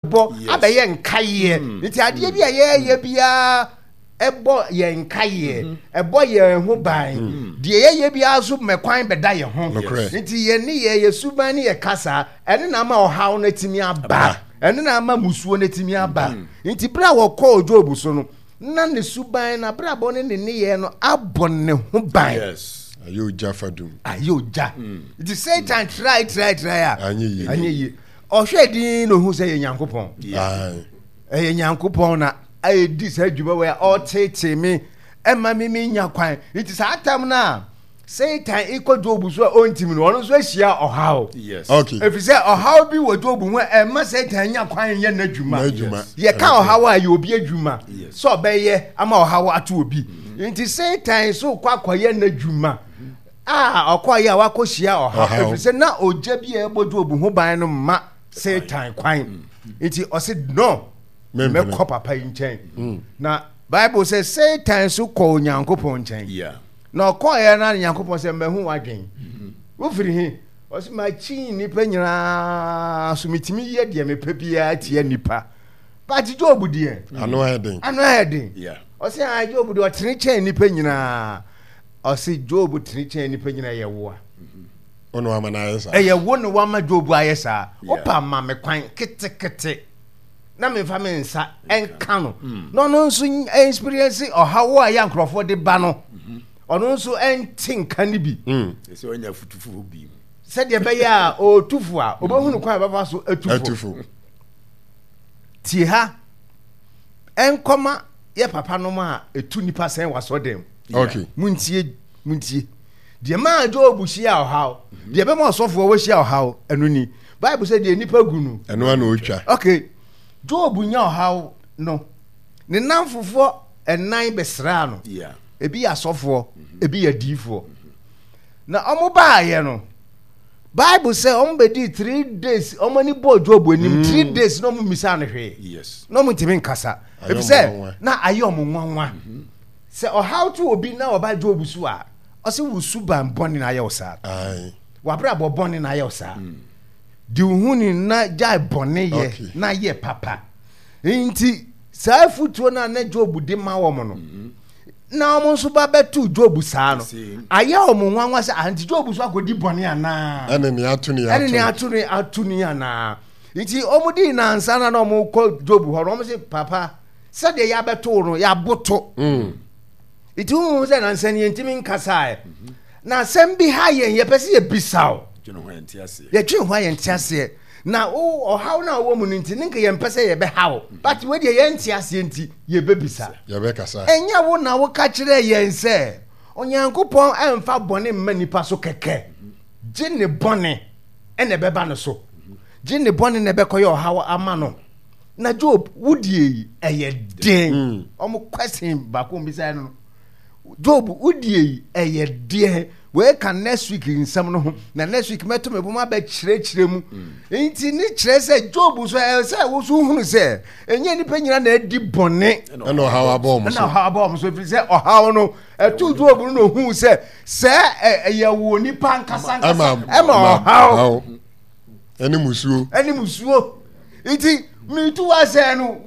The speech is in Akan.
abebo abaye nkaye nti ade bia ye bia ebo ye nkaye ebo ye ho ban de ye bia so mekwan beda ye ho nti ye ni ye suban ni ye kasa ene na ma ohaw na timi aba ene na ma musuo na timi aba nti bra wo call Job so no na ne suban na bra bo ne ye no abone ho ban yes ayo jafadum ayo ja nti Satan try anyi ohwedi no hu say ye Nyankopon ye Nyankopon na edi sa djuma we o tete me ema me nya kwan nti sa atam na Satan ikodobu so ontimi no ono so ahia ohaw yes okay if say ohaw bi wodobu ho ema Satan nya kwan ye na djuma ye ka ohaw a ye obi adwuma so obeye ama ohaw ato obi nti Satan so kwakoye na djuma okoye a wakohia ohaw if say na oja bi e bodobu ho ban no ma Satan kwan nti o say no me ko papa nchen na Bible says Satan so ko Nyankopon nchen na ko ye na Nyankopon se mahu wadwen wo firi hi o se ma chi nipa nyina so mitimi ye de me pabia tie nipa but Job de ano heden o se Job de o tene chen nipa nyina o se Job tene chen nipa nyina ye wo ono amana yesa ye wo no wa ma Job ayesa opa ma me kwan kete na me fa me nsa enka no no nso experience ohawo a ya nkrofo de ba no ono nso entinka ni bi se onya futufu bi se de be ya o tufu a obehunu kwa baba so atufu ti ha enkoma ye papa no ma etu nipa sen waso dem okay muntie de ma Job hia ohaw de be ma osofo wo hia ohaw enu ni Bible say de nipa gunu enu ana otwa okay Job nya ohaw no ne namfofo enan besra no ebi asofo ebi yadifo na omo baaye no Bible say omo bedi 3 days omo ni bo Job enim 3 days no mo misa no hwe yes no mo timi nkasa ebi say na aye omo nwanwa say ohaw to obi na oba Job su a o se wusu ban boni na aye osa ai wa bra bo boni na aye osa di huni na jai boni ye na ye papa nti sa futuo na Job de ma wo mo no na omo so ba betu Job saa no aye omo nwanwa se anti Job so akodi boni ana ene ni atu ni ana nti omo di na ansa na omo ko Job ho omo se papa se de ya betu no ya boto iti hu se na nsa ni ntimi nkasa na sembi ha ye pese ye bisaw ye twi ho ye ntiase na ohaw na wo mu nti ninka ye mpese ye be haw but we de ye ntiase nti ye bebisa ye be kasa enya wo na wo ka kire ye nse Onyankopon emfa bone manipa so keke gine bone ene beba no so gine bone ne be koye ohaw ama no na Job wudie eye den omo question ba ko mbisa no Job wudie eye den we can next week in some no na next week meto me boma ba kire mu nti ni kire se Job so se wo so hunu se enye ni panyina na adi bone na ohaw abom so fi se ohaw no etu Job no hu se ye wo ni pankasa ema ohaw eni musuo nti mi tu wa se no